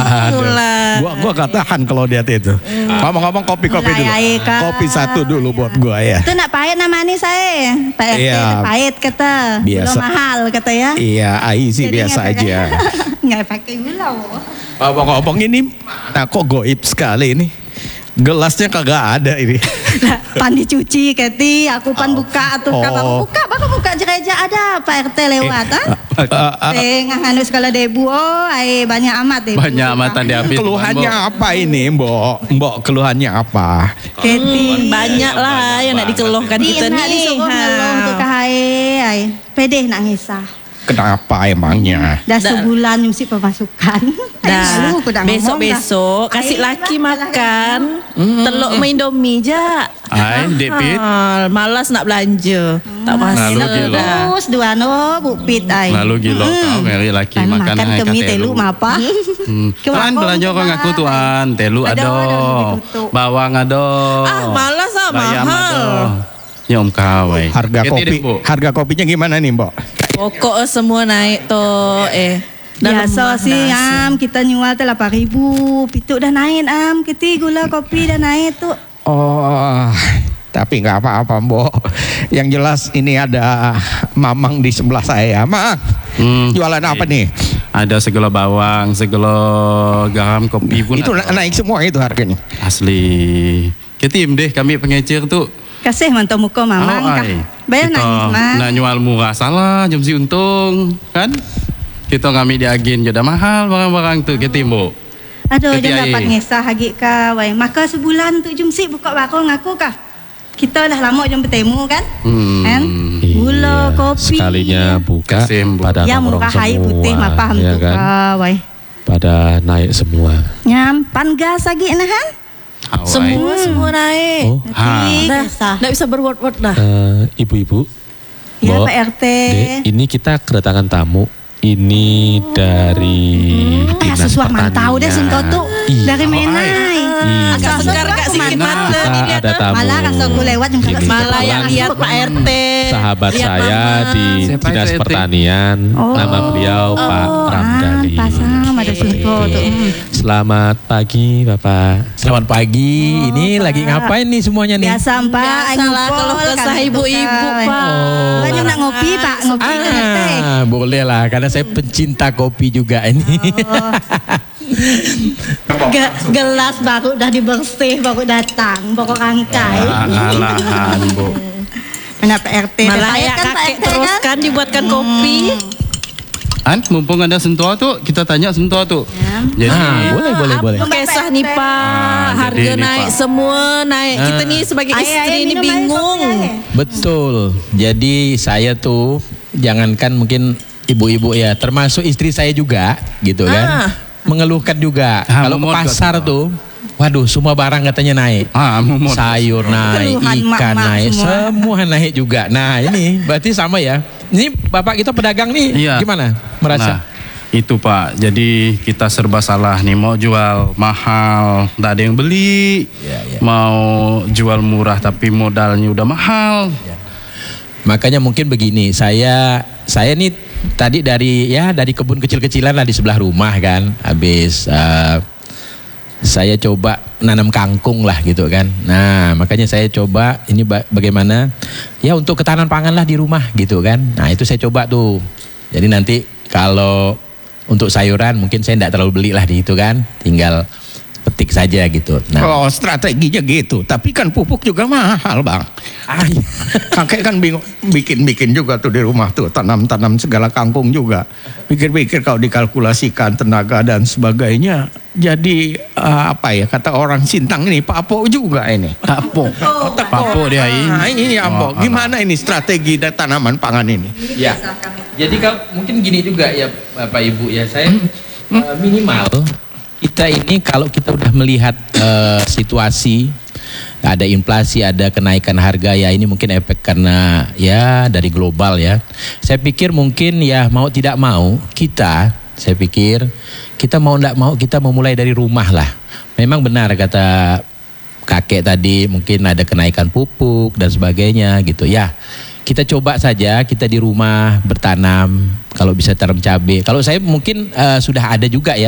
Gua gak tahan kalau dia itu. Ngomong-ngomong kopi dulu. Kopi satu dulu buat gua ya. Itu nak pahit nama nih saya. Pak RT pahit kata. Biasa. Gula mahal kata ya. Iya, ai sih biasa aja. Nggak pakai gula. Ngomong-ngomong ini, nah kok goib sekali ini. Gelasnya kagak ada ini. Pan dicuci Keti, aku pan buka atau baru buka gereja ada Pak RT lewat nganu segala debu banyak amat debu. Banyak amatan dihabis. Keluhannya apa ini, Mbok? Keluhannya apa? Keti banyak lah yang nak dikeluhkan kita nih. Disuruh ngeluh untuk kahai. Pedih nak ngisah. Kenapa emangnya? Dah sebulan nyusi pemasukan. Besok-besok kasih laki makan telur main Indomie je. Depit. Malas nak belanja. Tak masuk dah. Terus dua bupit ai. Lalu gila kau meri laki makan kami telu mapa. Tuan belanja orang aku tuan, telu ada. Bawang ada. Malas mahal. Nyom kawai. Harga kopinya gimana nih, Mbok? Pokok semua naik toh biasa sih kita nyual 8.000 pituk dah naik kita gula kopi dah naik tuh. Tapi nggak apa-apa Mbok. Yang jelas ini ada Mamang di sebelah saya. Mak, jualan apa nih? Ada segala bawang, segala garam, kopi pun itu ada. Naik semua itu harganya. Asli. Ketim deh kami pengecer tuh. Kasih mantau muka Mamang. Bayar nangis mah. Nak nyual murah salah, jom si untung kan? Kita kami di agen jadi mahal barang-barang tuh ketim Mbok. Aduh, jangan dapat ngesah lagi kah, wai. Maka sebulan tu jom si buka warung aku kah. Kita dah lama jom bertemu kan? Kan? Gula, kopi. Sekalinya buka pada ya, nongkrong semua. Ya muka putih mapah ya kan? Wai. Pada naik semua. Nyampan gas lagi nahan? Semua naik. Nggak bisa berword-word dah. Ibu-ibu. Ya Pak RT. Ini kita kedatangan tamu. Ini dari Dinas Pertanian. Tahu deh singkau tuh dari Menai. Agak segar kak sikit mata. Ada tamu. Malah rasa gue lewat yang malah yang lihat Pak RT. Sahabat saya di Dinas Pertanian. Nama beliau Pak Ramdhani. Ada singkau tuh. Selamat pagi Bapak. Selamat pagi. Ini lagi ngapain nih semuanya nih? Biasa Pak. Biasalah kalau kesah ibu-ibu Pak. Banyak nak ngopi Pak. Ngopi teh. Boleh lah karena saya pencinta kopi juga ini. Gelas baru dah dibersih, baru datang, baru rangkai. Alahan Bu. Kenapa RT? Malah ya kakek teruskan dibuatkan kopi. Mumpung ada sentuh tuh, kita tanya sentuh tuh. Jadi boleh. Kisah nih Pak, harga naik semua naik. Kita nih sebagai istri ini bingung. Betul. Jadi saya tuh jangankan mungkin ibu-ibu ya, termasuk istri saya juga gitu kan. Mengeluhkan juga. Kalau ke pasar tuh, waduh semua barang katanya naik. Sayur naik, ikan naik, semua naik juga. Nah ini berarti sama ya. Ini Bapak kita pedagang nih, gimana merasa? Nah, itu Pak, jadi kita serba salah nih. Mau jual mahal, tak ada yang beli. Mau jual murah tapi modalnya udah mahal. Makanya mungkin begini, saya nih tadi dari kebun kecil-kecilan lah di sebelah rumah kan. Habis saya coba nanam kangkung lah gitu kan. Nah makanya saya coba ini bagaimana ya untuk ketahanan pangan lah di rumah gitu kan. Nah itu saya coba tuh. Jadi nanti kalau untuk sayuran mungkin saya tidak terlalu beli lah di itu kan. Tinggal petik saja gitu. Nah. Strateginya gitu. Tapi kan pupuk juga mahal Bang. Kakek kan bingung bikin juga tuh di rumah tuh. Tanam segala kangkung juga. Pikir-pikir kalau dikalkulasikan tenaga dan sebagainya. Jadi apa ya kata orang Sintang ini papo juga ini. Papo dia ini. Iya Mbok. Gimana ini strategi tanaman pangan ini? Ya. Jadi kalau mungkin gini juga ya Bapak Ibu ya. Saya minimal kita ini kalau kita udah melihat situasi ada inflasi, ada kenaikan harga ya ini mungkin efek karena ya dari global ya. Saya pikir mungkin ya mau tidak mau saya pikir kita mau tidak mau kita memulai dari rumah lah. Memang benar kata kakek tadi mungkin ada kenaikan pupuk dan sebagainya gitu ya. Kita coba saja kita di rumah bertanam, kalau bisa tanam cabai. Kalau saya mungkin sudah ada juga ya.